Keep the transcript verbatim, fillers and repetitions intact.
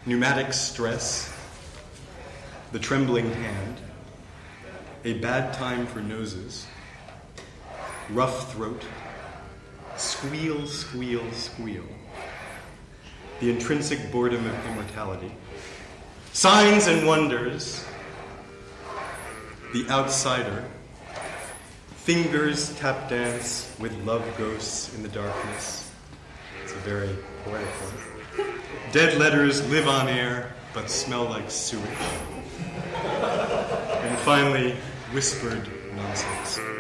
pneumatic stress, the trembling hand, a bad time for noses, rough throat, squeal, squeal, squeal, the intrinsic boredom of immortality, signs and wonders, the outsider, fingers tap dance with love ghosts in the darkness. It's a very poetic one. Dead letters live on air but smell like sewage. And finally, whispered nonsense.